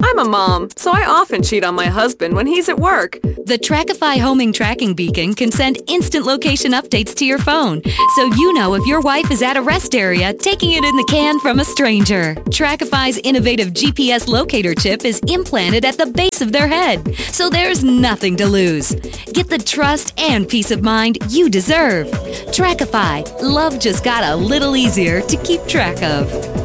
I'm a mom, so I often cheat on my husband when he's at work. The Trackify homing tracking beacon can send instant location updates to your phone, so you know if your wife is at a rest area taking it in the can from a stranger. Trackify's innovative GPS locator chip is implanted at the base of their head, so there's nothing to lose. Get the trust and peace of mind you deserve. Trackify. Love just got a little easier to keep track of.